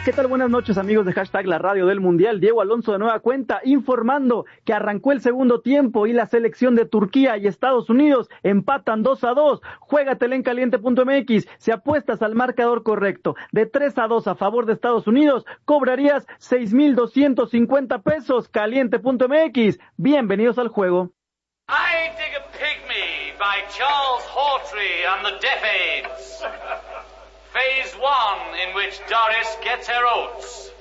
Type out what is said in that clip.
¿Qué tal? Buenas noches, amigos de Hashtag La Radio del Mundial. Diego Alonso de nueva cuenta informando que arrancó el segundo tiempo y la selección de Turquía y Estados Unidos empatan 2-2. Juégatela en caliente.mx. Si apuestas al marcador correcto de 3-2 a favor de Estados Unidos, cobrarías 6,250 pesos. Caliente.mx. Bienvenidos al juego. I Dig a Pygmy by Charles Hawtrey and the Deaf Aids. Phase 1, in which Doris gets her oats.